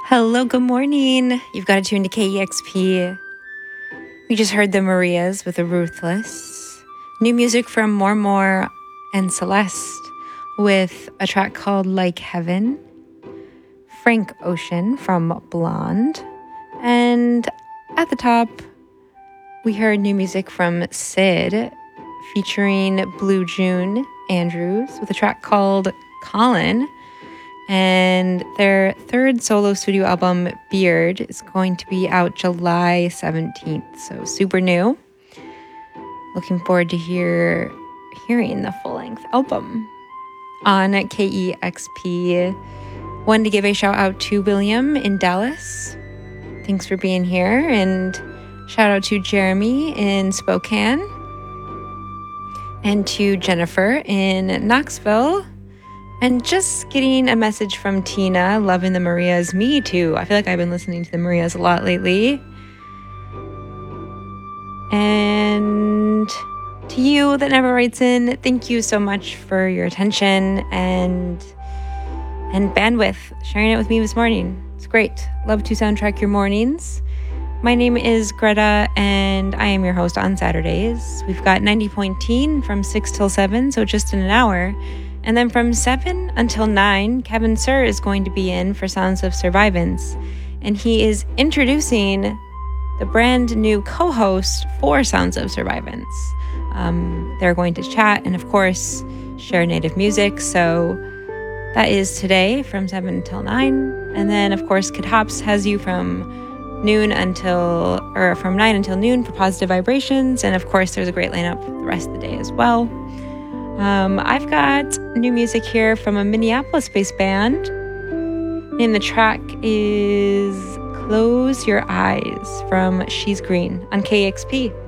Hello, good morning. You've got it tuned to KEXP. We just heard the Marias with the Ruthless. New music from More and Celeste with a track called Like Heaven. Frank Ocean from Blonde. And at the top, we heard new music from Sid featuring Blue June Andrews with a track called Colin. And their third solo studio album, Beard, is going to be out July 17th. So super new. Looking forward to hearing the full-length album on KEXP. Wanted to give a shout out to William in Dallas. Thanks for being here. And shout out to Jeremy in Spokane. And to Jennifer in Knoxville. And just getting a message from Tina, loving the Marias. Me too. I feel like I've been listening to the Marias a lot lately. And to you that never writes in, thank you so much for your attention and bandwidth, sharing it with me this morning. It's great. Love to soundtrack your mornings. My name is Greta, and I am your host on Saturdays. We've got 90.10 from 6 till 7, so just in an hour. And then from 7 until 9, Kevin Sir is going to be in for Sounds of Survivance. And he is introducing the brand new co-host for Sounds of Survivance. They're going to chat and, of course, share native music. So that is today from 7 until 9. And then, of course, Kid Hops has you from 9 until noon for Positive Vibrations. And, of course, there's a great lineup for the rest of the day as well. I've got new music here from a Minneapolis-based band, and the track is Close Your Eyes from She's Green on KEXP.